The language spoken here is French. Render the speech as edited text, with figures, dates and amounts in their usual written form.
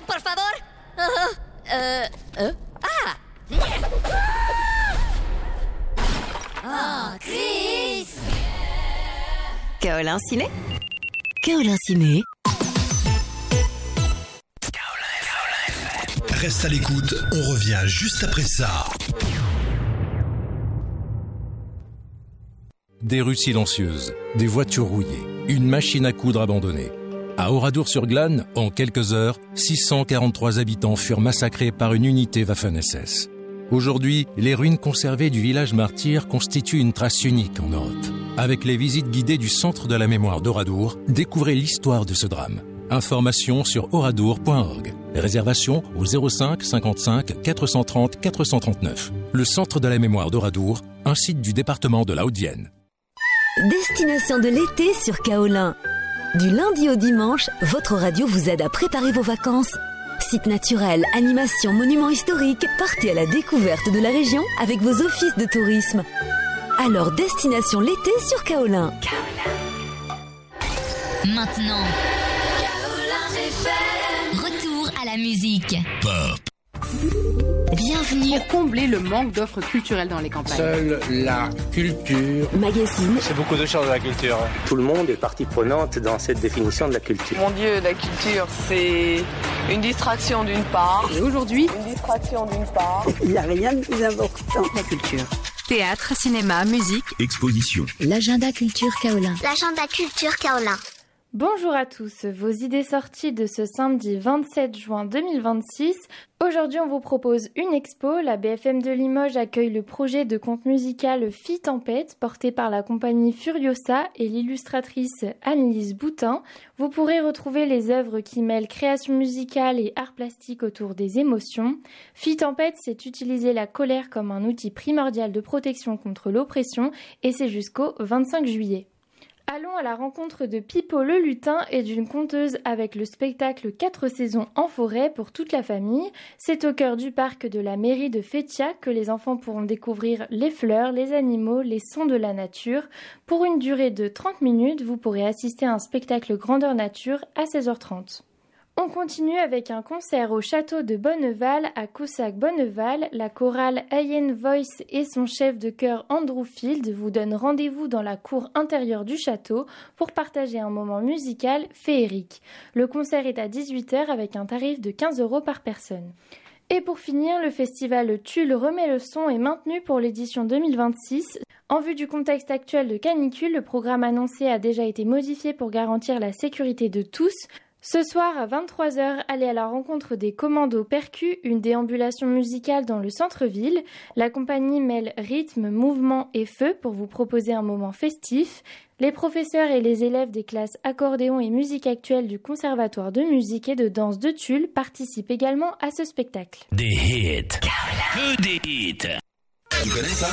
por favor. Oh, Chris. Kaolin Ciné. Kaolin Ciné. Reste à l'écoute, on revient juste après ça. Des rues silencieuses, des voitures rouillées, une machine à coudre abandonnée. À Oradour-sur-Glane, en quelques heures, 643 habitants furent massacrés par une unité Waffen-SS. Aujourd'hui, les ruines conservées du village martyr constituent une trace unique en Europe. Avec les visites guidées du Centre de la mémoire d'Oradour, découvrez l'histoire de ce drame. Informations sur oradour.org. Réservation au 05 55 430 439. Le Centre de la mémoire d'Oradour, un site du département de la Haute-Vienne. Destination de l'été sur Kaolin. Du lundi au dimanche, votre radio vous aide à préparer vos vacances. Sites naturels, animations, monuments historiques, partez à la découverte de la région avec vos offices de tourisme. Alors, destination l'été sur Kaolin. Maintenant, retour à la musique. Pop. Bienvenue. Pour combler le manque d'offres culturelles dans les campagnes. Seule la culture. Magazine. C'est beaucoup de choses de la culture. Tout le monde est partie prenante dans cette définition de la culture. Mon Dieu, la culture, c'est une distraction d'une part. Et aujourd'hui, il n'y a rien de plus important que la culture. théâtre, cinéma, musique, Exposition. L'agenda culture Kaolin. L'agenda culture Kaolin. Bonjour à tous, vos idées sorties de ce samedi 27 juin 2026. Aujourd'hui, on vous propose une expo. La BFM de Limoges accueille le projet de conte musical Fille Tempête, porté par la compagnie Furiosa et l'illustratrice Annelise Boutin. Vous pourrez retrouver les œuvres qui mêlent création musicale et art plastique autour des émotions. Fille Tempête, c'est utiliser la colère comme un outil primordial de protection contre l'oppression, et c'est jusqu'au 25 juillet. Allons à la rencontre de Pipo le lutin et d'une conteuse avec le spectacle 4 saisons en forêt pour toute la famille. C'est au cœur du parc de la mairie de Fétia que les enfants pourront découvrir les fleurs, les animaux, les sons de la nature. Pour une durée de 30 minutes, vous pourrez assister à un spectacle grandeur nature à 16h30. On continue avec un concert au château de Bonneval à Coussac-Bonneval. La chorale Hayen Voice et son chef de chœur Andrew Field vous donnent rendez-vous dans la cour intérieure du château pour partager un moment musical féerique. Le concert est à 18h avec un tarif de 15 € par personne. Et pour finir, le festival Tulle remet le son est maintenu pour l'édition 2026. En vue du contexte actuel de canicule, le programme annoncé a déjà été modifié pour garantir la sécurité de tous. Ce soir à 23h, allez à la rencontre des Commandos Percus, une déambulation musicale dans le centre-ville. La compagnie mêle rythme, mouvement et feu pour vous proposer un moment festif. Les professeurs et les élèves des classes accordéon et musique actuelle du Conservatoire de musique et de danse de Tulle participent également à ce spectacle. Des hits. Que des hits. Tu connais ça?